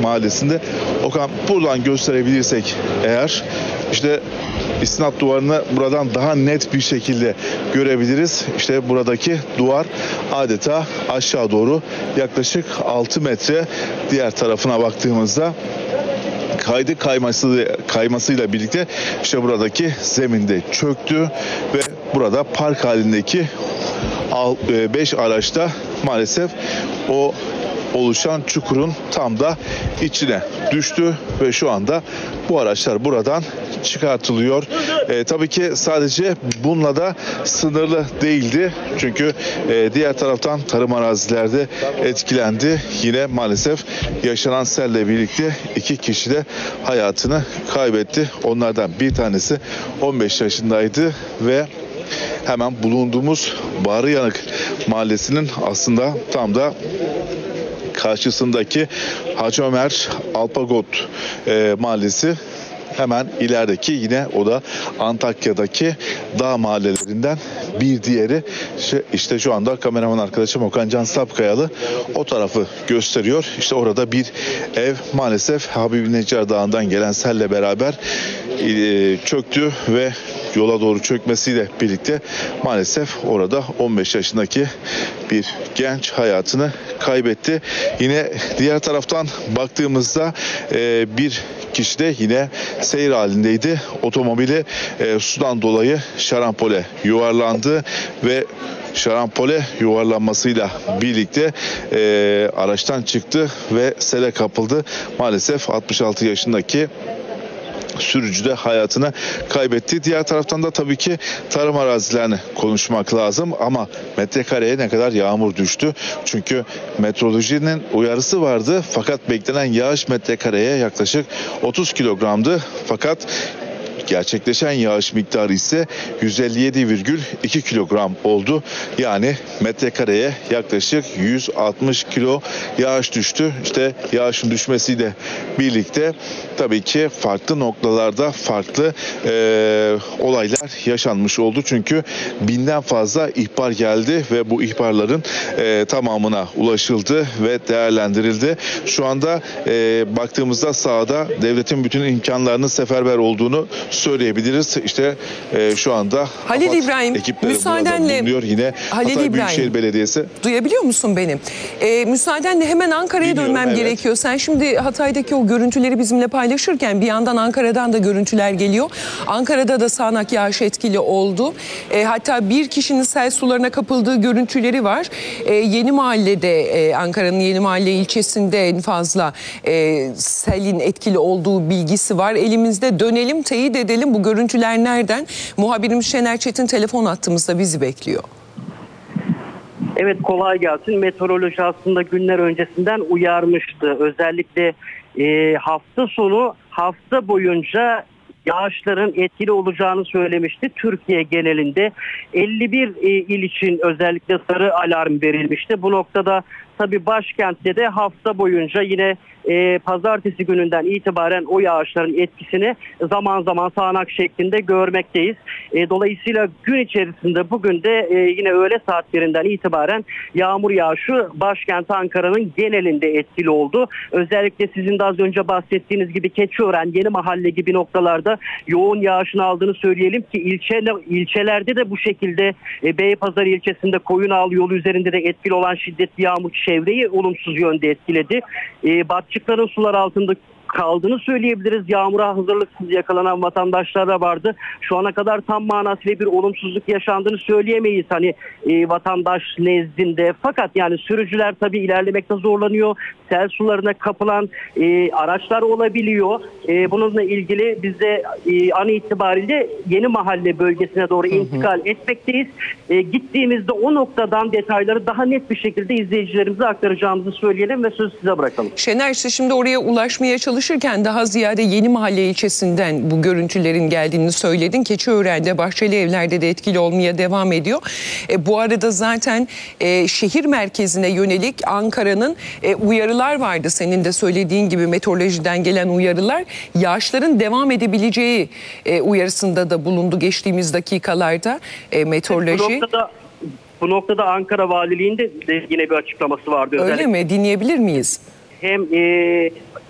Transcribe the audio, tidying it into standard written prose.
mahallesinde. Okan, buradan gösterebilirsek eğer, işte istinat duvarını buradan daha net bir şekilde görebiliriz. İşte buradaki duvar adeta aşağı doğru yaklaşık 6 metre, diğer tarafına baktığımızda kaymasıyla birlikte işte buradaki zeminde çöktü ve burada park halindeki 5 araçta maalesef o oluşan çukurun tam da içine düştü ve şu anda bu araçlar buradan çıkartılıyor. Tabii ki sadece bununla da sınırlı değildi. Çünkü diğer taraftan tarım arazilerde etkilendi. Yine maalesef yaşanan selle birlikte 2 kişi de hayatını kaybetti. Onlardan bir tanesi 15 yaşındaydı ve hemen bulunduğumuz Bağrıyanık Mahallesi'nin aslında tam da karşısındaki Hacı Ömer Alpagot mahallesi, hemen ilerideki, yine o da Antakya'daki dağ mahallelerinden bir diğeri. İşte şu anda kameraman arkadaşım Okan Can Sapkayalı o tarafı gösteriyor. İşte orada bir ev maalesef Habibi Necar Dağı'ndan gelen selle beraber çöktü ve yola doğru çökmesiyle birlikte maalesef orada 15 yaşındaki bir genç hayatını kaybetti. Yine diğer taraftan baktığımızda bir kişi de yine seyir halindeydi. Otomobili sudan dolayı şarampole yuvarlandı ve şarampole yuvarlanmasıyla birlikte araçtan çıktı ve sele kapıldı. Maalesef 66 yaşındaki sürücü de hayatını kaybetti. Diğer taraftan da tabii ki tarım arazilerini konuşmak lazım ama metrekareye ne kadar yağmur düştü? Çünkü meteorolojinin uyarısı vardı fakat beklenen yağış metrekareye yaklaşık 30 kilogramdı. Fakat gerçekleşen yağış miktarı ise 157,2 kilogram oldu. Yani metrekareye yaklaşık 160 kilo yağış düştü. İşte yağışın düşmesiyle birlikte tabii ki farklı noktalarda farklı olaylar yaşanmış oldu. Çünkü 1000'den fazla ihbar geldi ve bu ihbarların tamamına ulaşıldı ve değerlendirildi. Şu anda baktığımızda sahada devletin bütün imkanlarının seferber olduğunu söyleyebiliriz. İşte şu anda Halil İbrahim, müsaadenle yine Halil Hatay İbrahim, Büyükşehir Belediyesi. Duyabiliyor musun beni? Müsaadenle hemen Ankara'ya dönmem evet. gerekiyor. Sen şimdi Hatay'daki o görüntüleri bizimle paylaşırken bir yandan Ankara'dan da görüntüler geliyor. Ankara'da da sağanak yağış etkili oldu. Hatta bir kişinin sel sularına kapıldığı görüntüleri var. Yeni Mahalle'de, Ankara'nın Yeni Mahalle ilçesinde en fazla selin etkili olduğu bilgisi var. Elimizde, dönelim teyit edelim bu görüntüler nereden? Muhabirimiz Şener Çetin telefon attığımızda bizi bekliyor. Evet, kolay gelsin. Meteoroloji aslında günler öncesinden uyarmıştı. Özellikle hafta sonu, hafta boyunca yağışların etkili olacağını söylemişti. Türkiye genelinde 51 il için özellikle sarı alarm verilmişti. Bu noktada tabii başkentte de hafta boyunca yine pazartesi gününden itibaren o yağışların etkisini zaman zaman sağanak şeklinde görmekteyiz. Dolayısıyla gün içerisinde bugün de yine öğle saatlerinden itibaren yağmur yağışı başkent Ankara'nın genelinde etkili oldu. Özellikle sizin de az önce bahsettiğiniz gibi Keçiören, Yeni Mahalle gibi noktalarda yoğun yağışın aldığını söyleyelim ki ilçelerde de bu şekilde Beypazarı ilçesinde Koyunağlı yolu üzerinde de etkili olan şiddetli yağmur çevreyi olumsuz yönde etkiledi. Batçıkların sular altında kaldığını söyleyebiliriz. Yağmura hazırlıksız yakalanan vatandaşlar da vardı. Şu ana kadar tam manasıyla bir olumsuzluk yaşandığını söyleyemeyiz vatandaş nezdinde. Fakat yani sürücüler tabii ilerlemekte zorlanıyor. Sel sularına kapılan araçlar olabiliyor. Bununla ilgili biz de an itibariyle Yeni Mahalle bölgesine doğru intikal etmekteyiz. Gittiğimizde o noktadan detayları daha net bir şekilde izleyicilerimize aktaracağımızı söyleyelim ve sözü size bırakalım. Şener, işte şimdi oraya ulaşmaya çalışırken daha ziyade Yeni Mahalle ilçesinden bu görüntülerin geldiğini söyledin. Keçiören'de, Bahçeli Evler'de de etkili olmaya devam ediyor. Bu arada zaten şehir merkezine yönelik Ankara'nın uyarılar vardı. Senin de söylediğin gibi meteorolojiden gelen uyarılar yağışların devam edebileceği uyarısında da bulundu geçtiğimiz dakikalarda meteoroloji. Bu noktada Ankara Valiliği'nde de yine bir açıklaması vardı. Öyle mi? Dinleyebilir miyiz? Hem